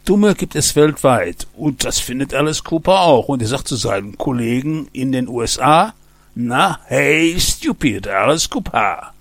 Dumme gibt es weltweit. Und das findet Alice Cooper auch. Und er sagt zu seinen Kollegen in den USA, na, hey, stupid, Alice Cooper.